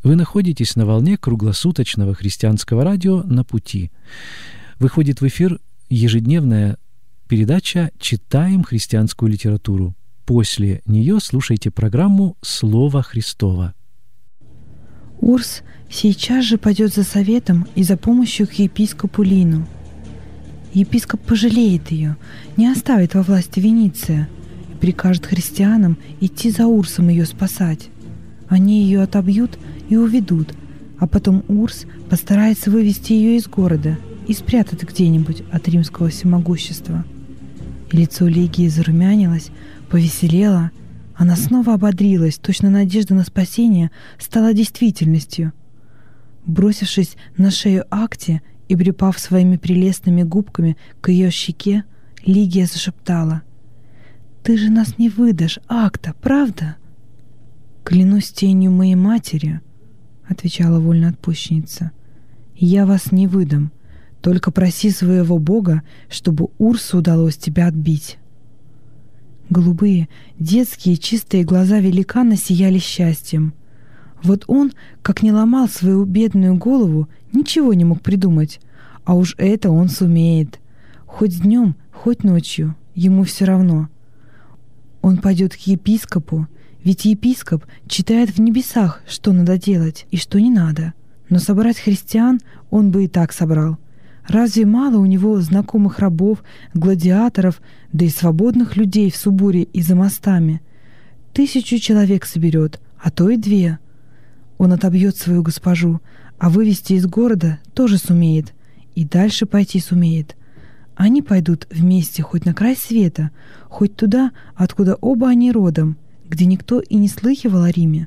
Вы находитесь на волне круглосуточного христианского радио «На пути». Выходит в эфир ежедневная передача «Читаем христианскую литературу». После нее слушайте программу «Слово Христово». Урс сейчас же пойдет за советом и за помощью к епископу Лину. Епископ пожалеет ее, не оставит во власти Вениция и прикажет христианам идти за Урсом ее спасать. Они ее отобьют и уведут, а потом Урс постарается вывести ее из города и спрятать где-нибудь от римского всемогущества. И лицо Лигии зарумянилось, повеселело. Она снова ободрилась, точно надежда на спасение стала действительностью. Бросившись на шею Акте и припав своими прелестными губками к ее щеке, Лигия зашептала: «Ты же нас не выдашь, Акта, правда?» «Клянусь тенью моей матери», — отвечала вольноотпущенница, — «я вас не выдам, только проси своего Бога, чтобы Урсу удалось тебя отбить». Голубые, детские, чистые глаза великана сияли счастьем. Вот он, как не ломал свою бедную голову, ничего не мог придумать, а уж это он сумеет. Хоть днем, хоть ночью, ему все равно. Он пойдет к епископу, ведь епископ читает в небесах, что надо делать и что не надо. Но собрать христиан он бы и так собрал. Разве мало у него знакомых рабов, гладиаторов, да и свободных людей в Субуре и за мостами? 1000 человек соберет, а то и 2. Он отобьет свою госпожу, а вывести из города тоже сумеет, и дальше пойти сумеет. Они пойдут вместе хоть на край света, хоть туда, откуда оба они родом, где никто и не слыхивал о Риме.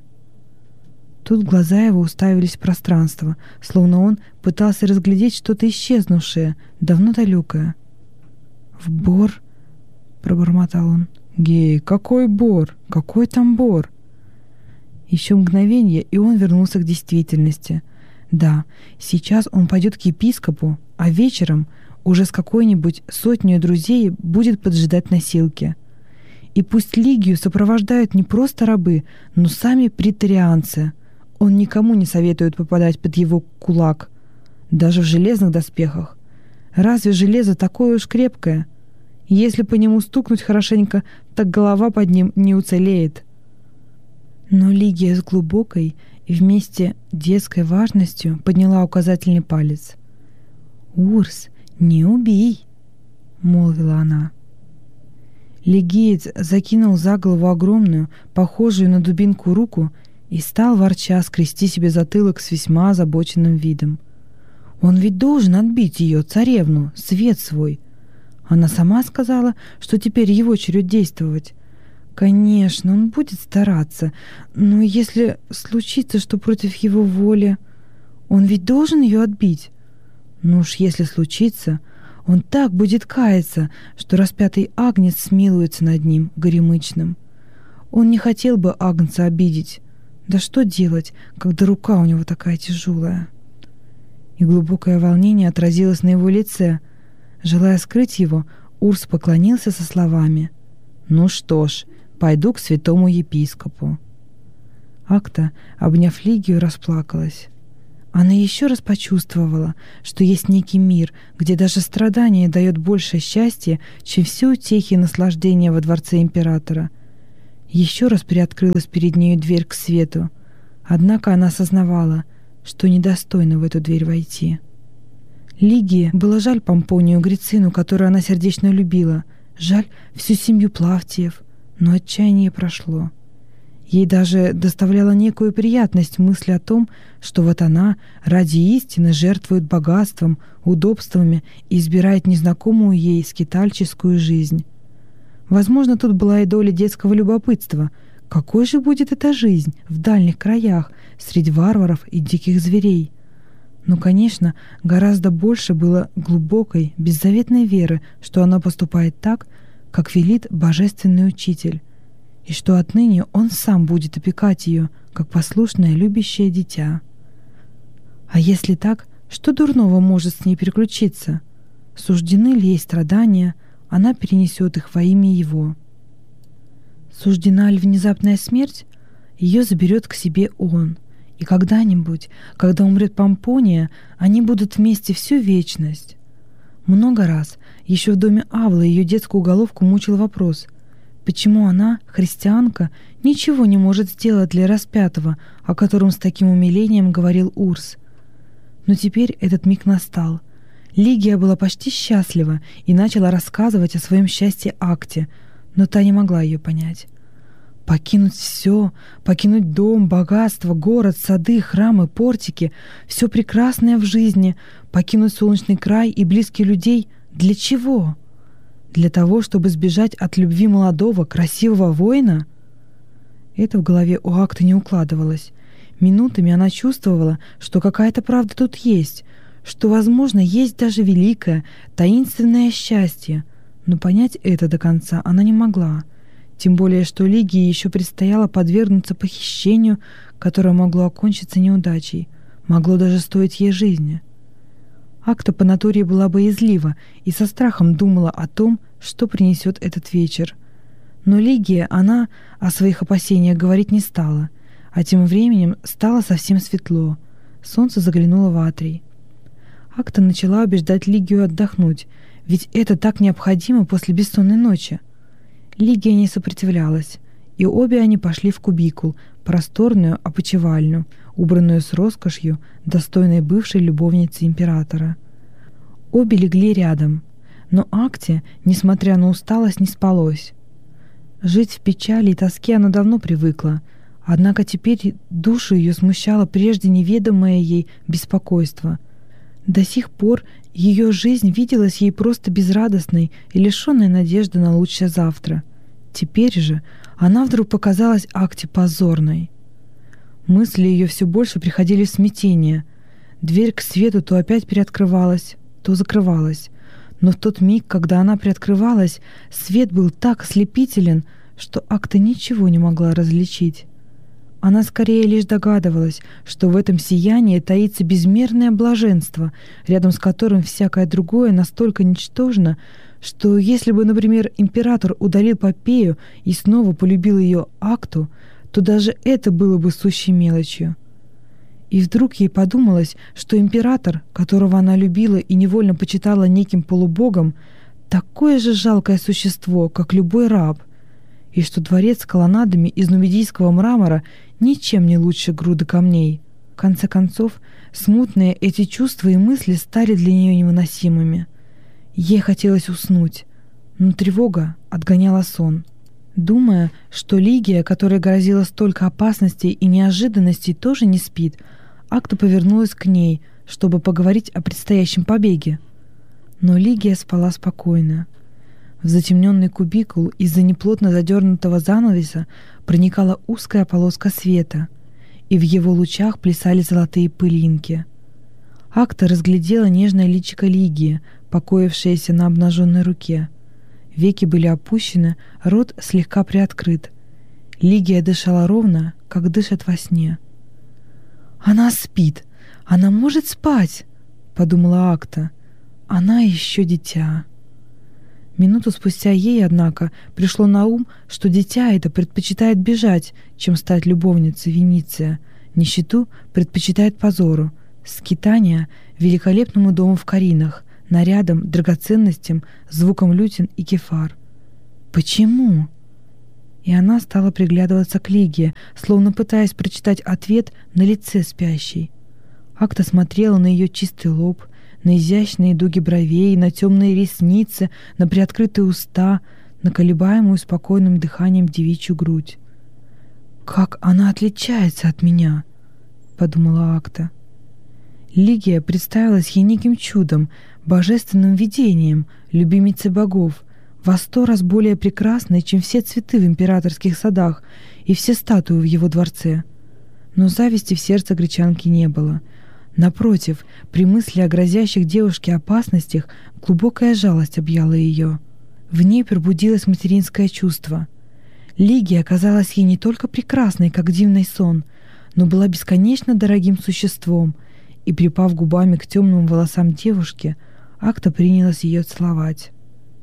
Тут глаза его уставились в пространство, словно он пытался разглядеть что-то исчезнувшее, давно далекое. «В Бор?» — пробормотал он. «Гей, какой Бор? Какой там Бор?» Еще мгновение, и он вернулся к действительности. Да, сейчас он пойдет к епископу, а вечером уже с какой-нибудь 100 друзей будет поджидать носилки. И пусть Лигию сопровождают не просто рабы, но сами претарианцы. Он никому не советует попадать под его кулак, даже в железных доспехах. Разве железо такое уж крепкое? Если по нему стукнуть хорошенько, так голова под ним не уцелеет. Но Лигия с глубокой и вместе детской важностью подняла указательный палец. «Урс, не убей!» — молвила она. Лигиец закинул за голову огромную, похожую на дубинку руку и стал ворча скрести себе затылок с весьма озабоченным видом. Он ведь должен отбить ее, царевну, свет свой. Она сама сказала, что теперь его черед действовать. Конечно, он будет стараться, но если случится, что против его воли, он ведь должен ее отбить. Ну уж если случится, он так будет каяться, что распятый агнец смилуется над ним, горемычным. Он не хотел бы агнца обидеть. Да что делать, когда рука у него такая тяжелая? И глубокое волнение отразилось на его лице. Желая скрыть его, Урс поклонился со словами: «Ну что ж, пойду к святому епископу». Акта, обняв Лигию, расплакалась. Она еще раз почувствовала, что есть некий мир, где даже страдание дает больше счастья, чем все утехи и наслаждения во дворце императора. Еще раз приоткрылась перед нею дверь к свету, однако она осознавала, что недостойна в эту дверь войти. Лигии было жаль Помпонию Грицину, которую она сердечно любила, жаль всю семью Плавтиев, но отчаяние прошло. Ей даже доставляла некую приятность мысль о том, что вот она ради истины жертвует богатством, удобствами и избирает незнакомую ей скитальческую жизнь. Возможно, тут была и доля детского любопытства. Какой же будет эта жизнь в дальних краях, среди варваров и диких зверей? Но, конечно, гораздо больше было глубокой, беззаветной веры, что она поступает так, как велит Божественный Учитель, и что отныне он сам будет опекать ее, как послушное любящее дитя. А если так, что дурного может с ней приключиться? Суждены ли ей страдания, она перенесет их во имя его. Суждена ли внезапная смерть, ее заберет к себе он, И когда-нибудь, когда умрет Помпония, они будут вместе всю вечность. Много раз, еще в доме Авлы, ее детскую головку мучил вопрос, почему она, христианка, ничего не может сделать для распятого, о котором с таким умилением говорил Урс. Но теперь этот миг настал. Лигия была почти счастлива и начала рассказывать о своем счастье Акте, но та не могла ее понять. Покинуть все, покинуть дом, богатство, город, сады, храмы, портики, все прекрасное в жизни, покинуть солнечный край и близких людей — для чего? Для того, чтобы сбежать от любви молодого, красивого воина? Это в голове у Акты не укладывалось. Минутами она чувствовала, что какая-то правда тут есть, что, возможно, есть даже великое, таинственное счастье, но понять это до конца она не могла. Тем более, что Лигии еще предстояло подвергнуться похищению, которое могло окончиться неудачей, могло даже стоить ей жизни. Акта по натуре была боязлива и со страхом думала о том, что принесет этот вечер. Но Лигия, она о своих опасениях говорить не стала, а тем временем стало совсем светло. Солнце заглянуло в Атрий. Акта начала убеждать Лигию отдохнуть, ведь это так необходимо после бессонной ночи. Лигия не сопротивлялась, и обе они пошли в кубикул, просторную опочивальню, убранную с роскошью, достойной бывшей любовницы императора. Обе легли рядом, но Акте, несмотря на усталость, не спалось. Жить в печали и тоске она давно привыкла, однако теперь душу ее смущало прежде неведомое ей беспокойство. До сих пор ее жизнь виделась ей просто безрадостной и лишенной надежды на лучшее завтра. Теперь же она вдруг показалась Акте позорной. Мысли ее все больше приходили в смятение. Дверь к свету то опять приоткрывалась, то закрывалась. Но в тот миг, когда она приоткрывалась, свет был так ослепителен, что Акта ничего не могла различить. Она скорее лишь догадывалась, что в этом сиянии таится безмерное блаженство, рядом с которым всякое другое настолько ничтожно, что если бы, например, император удалил Попею и снова полюбил ее Акту, то даже это было бы сущей мелочью. И вдруг ей подумалось, что император, которого она любила и невольно почитала неким полубогом, такое же жалкое существо, как любой раб, и что дворец с колоннадами из нумидийского мрамора ничем не лучше груды камней. В конце концов, смутные эти чувства и мысли стали для нее невыносимыми. Ей хотелось уснуть, но тревога отгоняла сон. Думая, что Лигия, которой грозило столько опасностей и неожиданностей, тоже не спит, Акта повернулась к ней, чтобы поговорить о предстоящем побеге. Но Лигия спала спокойно. В затемненный кубикул из-за неплотно задернутого занавеса проникала узкая полоска света, и в его лучах плясали золотые пылинки. Акта разглядела нежное личико Лигии, покоившееся на обнаженной руке. Веки были опущены, рот слегка приоткрыт. Лигия дышала ровно, как дышат во сне. «Она спит! Она может спать!» — подумала Акта. «Она еще дитя». Минуту спустя ей, однако, пришло на ум, что дитя это предпочитает бежать, чем стать любовницей Вениция, нищету предпочитает позору, скитания — великолепному дому в Каринах, нарядам, драгоценностям, звукам лютин и кефар. Почему? И она стала приглядываться к Лигии, словно пытаясь прочитать ответ на лице спящей. Акта смотрела на ее чистый лоб, на изящные дуги бровей, на темные ресницы, на приоткрытые уста, на колебаемую спокойным дыханием девичью грудь. «Как она отличается от меня!» — подумала Акта. Лигия представилась ей неким чудом, божественным видением, любимицей богов, во 100 раз более прекрасной, чем все цветы в императорских садах и все статуи в его дворце. Но зависти в сердце гречанки не было. Напротив, при мысли о грозящих девушке опасностях глубокая жалость объяла ее. В ней пробудилось материнское чувство. Лигия оказалась ей не только прекрасной, как дивный сон, но была бесконечно дорогим существом, и, припав губами к темным волосам девушки, Акта принялась ее целовать.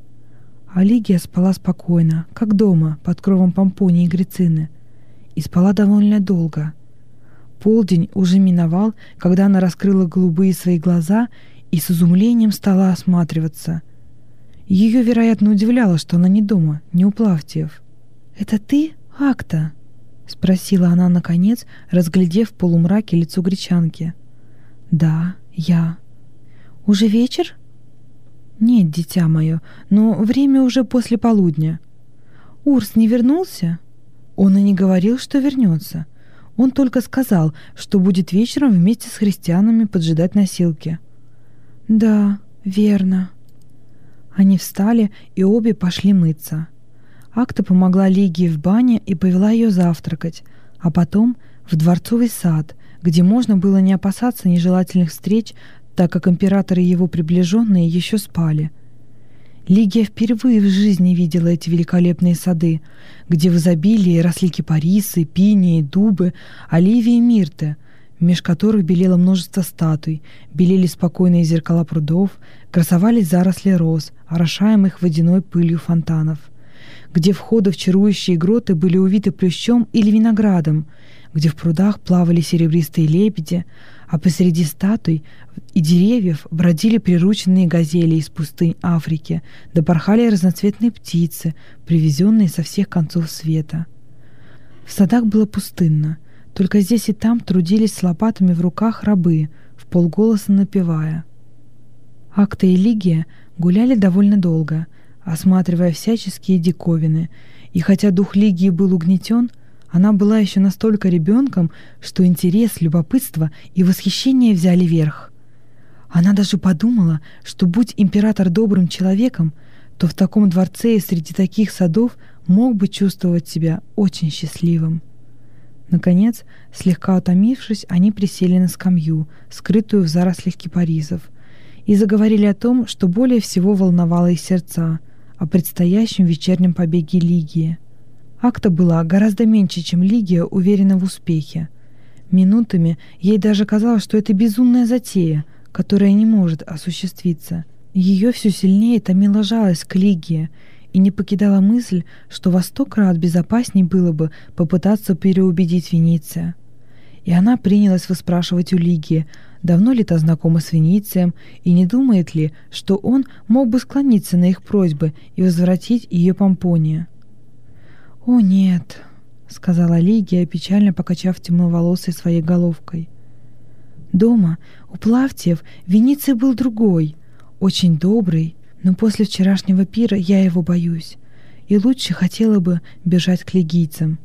А Лигия спала спокойно, как дома, под кровом Помпонии и Грицины, и спала довольно долго. Полдень уже миновал, когда она раскрыла голубые свои глаза и с изумлением стала осматриваться. Ее, вероятно, удивляло, что она не дома, не у Плавтиев. «Это ты, Акта?» — спросила она, наконец, разглядев в полумраке лицо гречанки. «Да, я». «Уже вечер?» «Нет, дитя мое, но время уже после полудня». «Урс не вернулся?» «Он и не говорил, что вернется. Он только сказал, что будет вечером вместе с христианами поджидать носилки». «Да, верно». Они встали и обе пошли мыться. Акта помогла Лигии в бане и повела ее завтракать, а потом в дворцовый сад, где можно было не опасаться нежелательных встреч, так как император и его приближенные еще спали. Лигия впервые в жизни видела эти великолепные сады, где в изобилии росли кипарисы, пинии, дубы, оливии и мирты, меж которых белело множество статуй, белели спокойные зеркала прудов, красовались заросли роз, орошаемых водяной пылью фонтанов, где входы в чарующие гроты были увиты плющом или виноградом, где в прудах плавали серебристые лебеди, а посреди статуй и деревьев бродили прирученные газели из пустынь Африки, да порхали разноцветные птицы, привезенные со всех концов света. В садах было пустынно, только здесь и там трудились с лопатами в руках рабы, вполголоса напевая. Акта и Лигия гуляли довольно долго, осматривая всяческие диковины, и хотя дух Лигии был угнетен, она была еще настолько ребенком, что интерес, любопытство и восхищение взяли верх. Она даже подумала, что будь император добрым человеком, то в таком дворце и среди таких садов мог бы чувствовать себя очень счастливым. Наконец, слегка утомившись, они присели на скамью, скрытую в зарослях кипарисов, и заговорили о том, что более всего волновало их сердца, о предстоящем вечернем побеге Лигии. Акта была гораздо меньше, чем Лигия, уверена в успехе. Минутами ей даже казалось, что это безумная затея, которая не может осуществиться. Ее все сильнее томила жалость к Лигии, и не покидала мысль, что во 100 крат безопасней было бы попытаться переубедить Вениция. И она принялась выспрашивать у Лигии, давно ли та знакома с Веницием, и не думает ли, что он мог бы склониться на их просьбы и возвратить ее Помпония. «О, нет», — сказала Лигия, печально покачав темноволосой своей головкой. «Дома, у Плавтиев, Вениций был другой, очень добрый, но после вчерашнего пира я его боюсь, и лучше хотела бы бежать к лигийцам».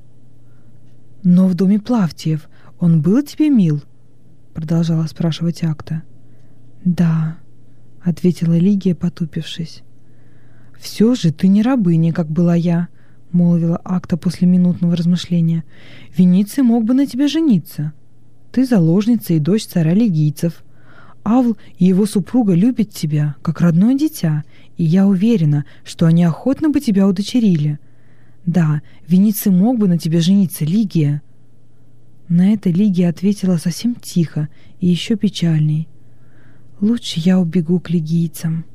«Но в доме Плавтиев он был тебе мил?» — продолжала спрашивать Акта. «Да», — ответила Лигия, потупившись. «Все же ты не рабыня, как была я», — молвила Акта после минутного размышления. «Вениций мог бы на тебе жениться. Ты заложница и дочь царя лигийцев. Авл и его супруга любят тебя, как родное дитя, и я уверена, что они охотно бы тебя удочерили. Да, Вениций мог бы на тебе жениться, Лигия». На это Лигия ответила совсем тихо и еще печальней. «Лучше я убегу к лигийцам».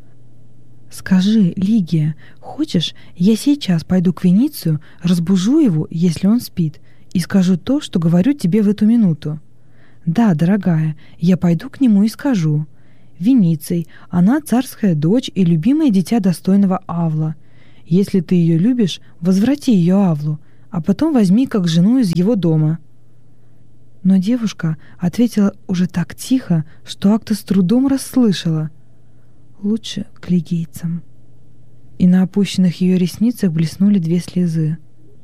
«Скажи, Лигия, хочешь, я сейчас пойду к Веницию, разбужу его, если он спит, и скажу то, что говорю тебе в эту минуту? Да, дорогая, я пойду к нему и скажу. Вениций, она царская дочь и любимое дитя достойного Авла. Если ты ее любишь, возврати ее Авлу, а потом возьми как жену из его дома». Но девушка ответила уже так тихо, что Акта с трудом расслышала. «Лучше к лигийцам». И на опущенных ее ресницах блеснули 2 слезы.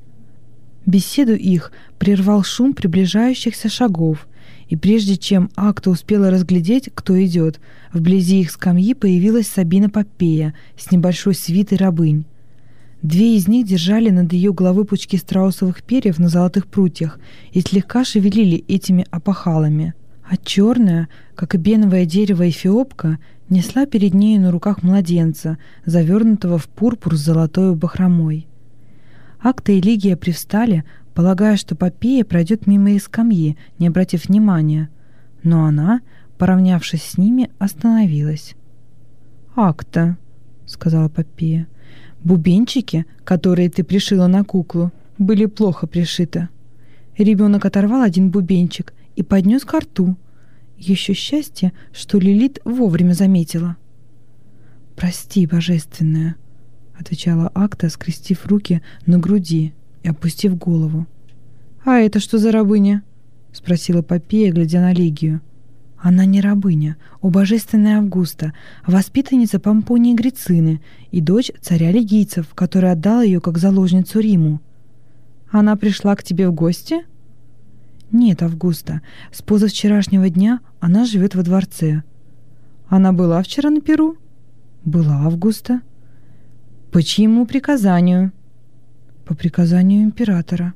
Беседу их прервал шум приближающихся шагов, и прежде чем Акта успела разглядеть, кто идет, вблизи их скамьи появилась Сабина Поппея с небольшой свитой рабынь. 2 из них держали над ее головой пучки страусовых перьев на золотых прутьях и слегка шевелили этими опахалами, а черная, как эбеновое дерево эфиопка, несла перед нею на руках младенца, завернутого в пурпур с золотой бахромой. Акта и Лигия привстали, полагая, что Поппея пройдет мимо их скамьи, не обратив внимания, но она, поравнявшись с ними, остановилась. «Акта», — сказала Поппея, — «бубенчики, которые ты пришила на куклу, были плохо пришиты. Ребенок оторвал один бубенчик и поднес ко рту. Еще счастье, что Лилит вовремя заметила. «Прости, божественная», — отвечала Акта, скрестив руки на груди и опустив голову. «А это что за рабыня?» — спросила Попея, глядя на Лигию. «Она не рабыня, о божественная Августа, а воспитанница Помпонии Грицины и дочь царя лигийцев, который отдал ее как заложницу Риму». «Она пришла к тебе в гости?» «Нет, Августа, с позавчерашнего дня она живет во дворце». «Она была вчера на пиру?» «Была, Августа». «По чьему приказанию?» «По приказанию императора».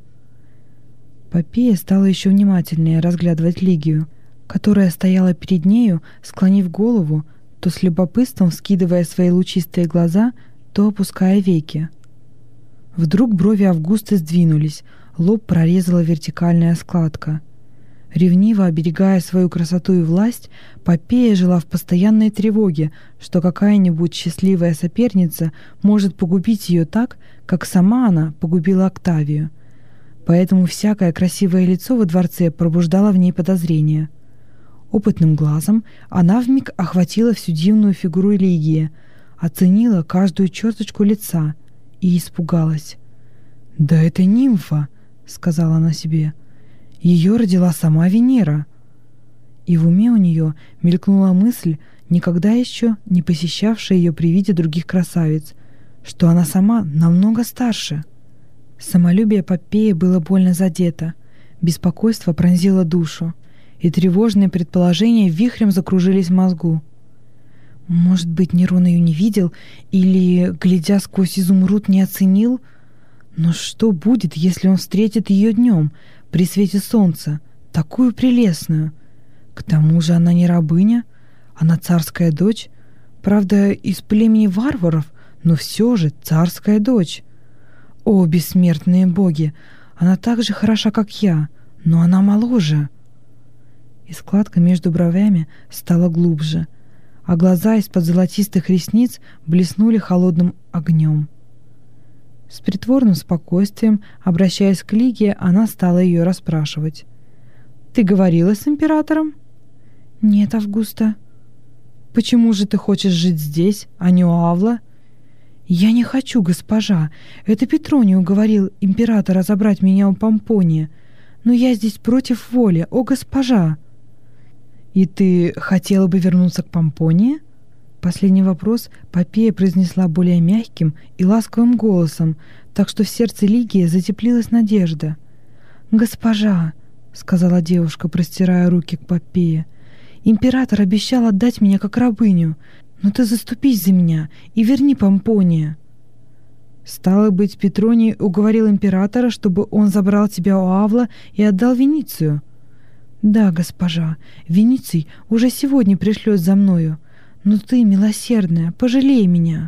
Попея стала еще внимательнее разглядывать Лигию, которая стояла перед нею, склонив голову, то с любопытством вскидывая свои лучистые глаза, то опуская веки. Вдруг брови Августы сдвинулись, лоб прорезала вертикальная складка. Ревниво оберегая свою красоту и власть, Попея жила в постоянной тревоге, что какая-нибудь счастливая соперница может погубить ее так, как сама она погубила Октавию. Поэтому всякое красивое лицо во дворце пробуждало в ней подозрения. Опытным глазом она вмиг охватила всю дивную фигуру Лигии, оценила каждую черточку лица и испугалась. «Да это нимфа!» — сказала она себе. «Ее родила сама Венера». И в уме у нее мелькнула мысль, никогда еще не посещавшая ее при виде других красавиц, что она сама намного старше. Самолюбие Попеи было больно задето, беспокойство пронзило душу, и тревожные предположения вихрем закружились в мозгу. Может быть, Нерон ее не видел или, глядя сквозь изумруд, не оценил? Но что будет, если он встретит ее днем, при свете солнца, такую прелестную? К тому же она не рабыня, она царская дочь, правда, из племени варваров, но все же царская дочь. О, бессмертные боги! Она так же хороша, как я, но она моложе. И складка между бровями стала глубже, а глаза из-под золотистых ресниц блеснули холодным огнем. С притворным спокойствием, обращаясь к Лигии, она стала ее расспрашивать. «Ты говорила с императором?» «Нет, Августа». «Почему же ты хочешь жить здесь, а не у Авла?» «Я не хочу, госпожа. Это Петроний уговорил императора забрать меня у Помпония. Но я здесь против воли, о госпожа!» «И ты хотела бы вернуться к Помпонии?» Последний вопрос Попея произнесла более мягким и ласковым голосом, так что в сердце Лигии затеплилась надежда. «Госпожа!» — сказала девушка, простирая руки к Попее. «Император обещал отдать меня как рабыню. Но ты заступись за меня и верни Помпония». «Стало быть, Петроний уговорил императора, чтобы он забрал тебя у Авла и отдал Веницию?» «Да, госпожа, Вениций уже сегодня пришлет за мною. Но ты, милосердная, пожалей меня».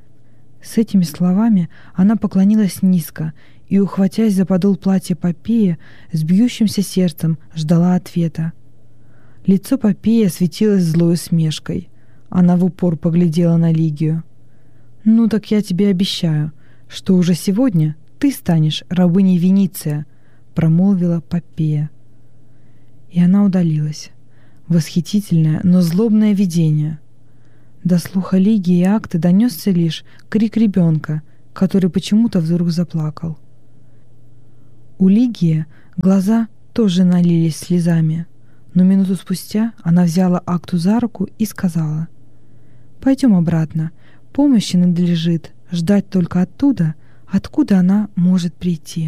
С этими словами она поклонилась низко и, ухватясь за подол платья Попеи, с бьющимся сердцем ждала ответа. Лицо Попеи светилось злой усмешкой. Она в упор поглядела на Лигию. «Ну так я тебе обещаю, что уже сегодня ты станешь рабыней Вениция», — промолвила Попея. И она удалилась. Восхитительное, но злобное видение. До слуха Лигии и Акты донесся лишь крик ребенка, который почему-то вдруг заплакал. У Лигии глаза тоже налились слезами, но минуту спустя она взяла Акту за руку и сказала: «Пойдем обратно. Помощи надлежит ждать только оттуда, откуда она может прийти».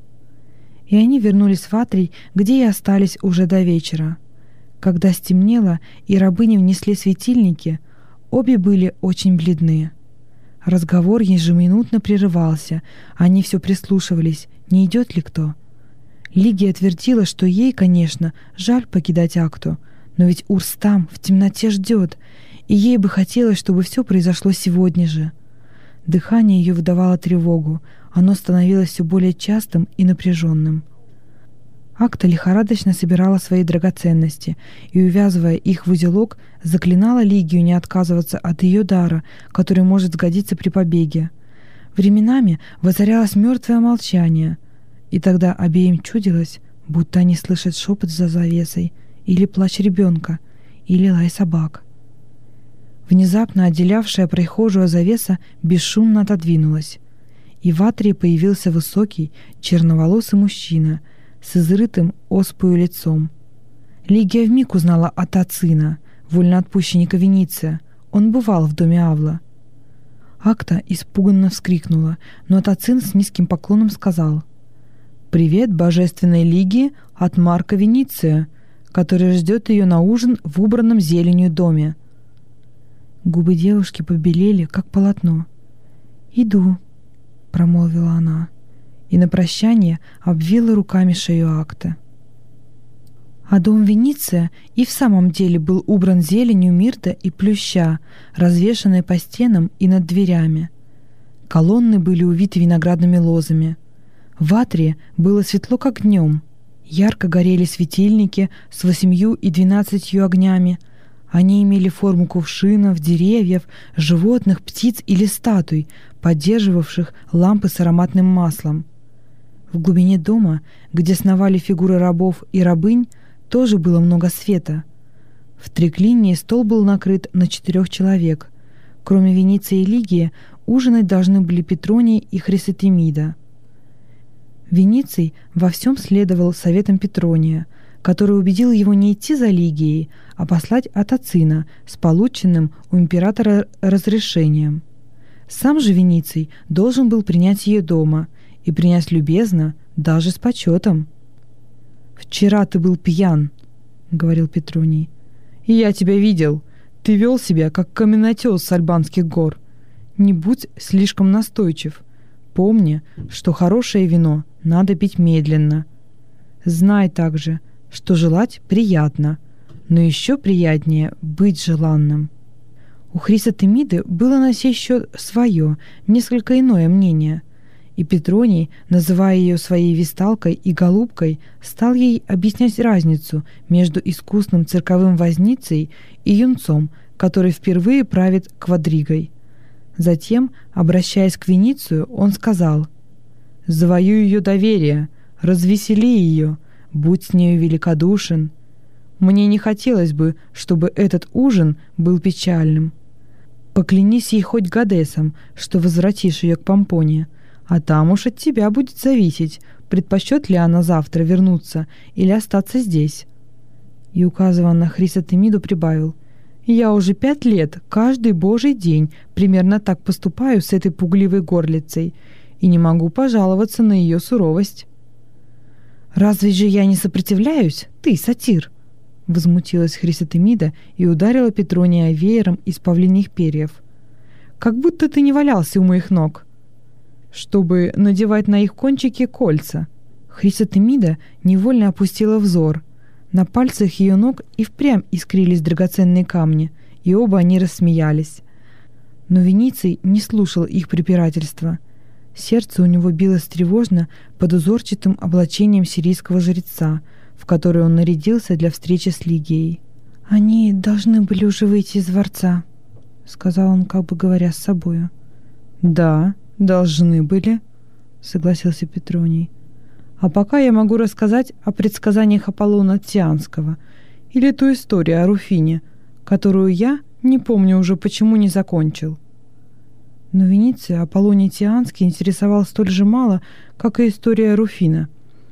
И они вернулись в Атрий, где и остались уже до вечера. Когда стемнело и рабыни внесли светильники, обе были очень бледны. Разговор ежеминутно прерывался, они все прислушивались, не идет ли кто. Лигия твердила, что ей, конечно, жаль покидать Акту, но ведь Урс там, в темноте ждет, и ей бы хотелось, чтобы все произошло сегодня же. Дыхание ее выдавало тревогу, оно становилось все более частым и напряженным. Акта лихорадочно собирала свои драгоценности и, увязывая их в узелок, заклинала Лигию не отказываться от ее дара, который может сгодиться при побеге. Временами воцарялось мертвое молчание, и тогда обеим чудилось, будто они слышат шепот за завесой, или плач ребенка, или лай собак. Внезапно отделявшая прихожую завеса бесшумно отодвинулась, и в атрии появился высокий, черноволосый мужчина с изрытым оспою лицом. Лигия вмиг узнала Атацина, вольноотпущенника Вениция. Он бывал в доме Авла. Акта испуганно вскрикнула, но Атацин с низким поклоном сказал: «Привет божественной Лигии от Марка Вениция, который ждет ее на ужин в убранном зеленью доме». Губы девушки побелели, как полотно. «Иду», — промолвила она, и на прощание обвила руками шею Акта. А дом Вениция и в самом деле был убран зеленью мирта и плюща, развешанной по стенам и над дверями. Колонны были увиты виноградными лозами. В атрии было светло, как днем. Ярко горели светильники с 8 и 12 огнями. Они имели форму кувшинов, деревьев, животных, птиц или статуй, поддерживавших лампы с ароматным маслом. В глубине дома, где сновали фигуры рабов и рабынь, тоже было много света. В триклинии стол был накрыт на 4 человек. Кроме Вениция и Лигии, ужинать должны были Петроний и Хрисотемида. Вениций во всем следовал советам Петрония, который убедил его не идти за Лигией, а послать Атацина с полученным у императора разрешением. Сам же Вениций должен был принять ее дома, и принять любезно, даже с почетом. «Вчера ты был пьян», — говорил Петроний. «И я тебя видел. Ты вел себя, как каменотес с Альбанских гор. Не будь слишком настойчив. Помни, что хорошее вино надо пить медленно. Знай также, что желать приятно, но еще приятнее быть желанным». У Хрисотемиды было на сей счет свое, несколько иное мнение, и Петроний, называя ее своей весталкой и голубкой, стал ей объяснять разницу между искусным цирковым возницей и юнцом, который впервые правит квадригой. Затем, обращаясь к Веницию, он сказал: «Завоюй ее доверие, развесели ее, будь с нею великодушен. Мне не хотелось бы, чтобы этот ужин был печальным. Поклянись ей хоть Гадесом, что возвратишь ее к Помпоне, а там уж от тебя будет зависеть, предпочтет ли она завтра вернуться или остаться здесь». И, указывая на Хрисотемиду, прибавил: «Я уже 5 лет, каждый божий день примерно так поступаю с этой пугливой горлицей и не могу пожаловаться на ее суровость». «Разве же я не сопротивляюсь, ты, сатир?» — возмутилась Хрисотемида и ударила Петрония веером из павлиньих перьев. «Как будто ты не валялся у моих ног, чтобы надевать на их кончики кольца». Хрисотемида невольно опустила взор. На пальцах ее ног и впрямь искрились драгоценные камни, и оба они рассмеялись. Но Вениций не слушал их препирательства. Сердце у него билось тревожно под узорчатым облачением сирийского жреца, в которое он нарядился для встречи с Лигией. «Они должны были уже выйти из дворца», — сказал он, как бы говоря с собою. «Да, должны были», — согласился Петроний. «А пока я могу рассказать о предсказаниях Аполлона Тианского или ту историю о Руфине, которую я, не помню уже почему, не закончил». Но Вениция Аполлоний Тианский интересовал столь же мало, как и история Руфина.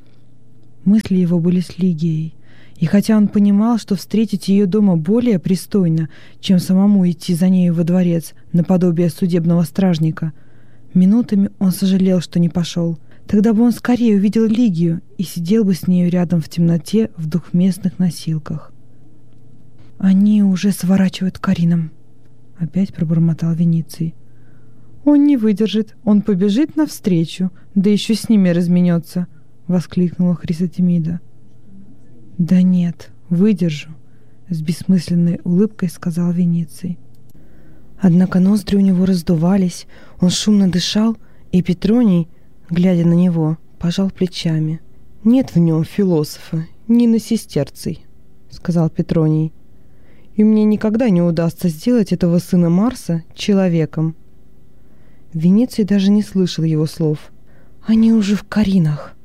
Мысли его были с Лигией, и хотя он понимал, что встретить ее дома более пристойно, чем самому идти за нею во дворец наподобие судебного стражника, минутами он сожалел, что не пошел. Тогда бы он скорее увидел Лигию и сидел бы с нею рядом в темноте в двухместных носилках. «Они уже сворачивают к Каринам», — опять пробормотал Вениций. «Он не выдержит, он побежит навстречу, да еще с ними разменется», — воскликнула Хрисотемида. «Да нет, выдержу», — с бессмысленной улыбкой сказал Вениций. Однако ноздри у него раздувались, он шумно дышал, и Петроний, глядя на него, пожал плечами. «Нет в нем философа, ни на сестерций», — сказал Петроний. «И мне никогда не удастся сделать этого сына Марса человеком». Вениций даже не слышал его слов. «Они уже в Каринах»,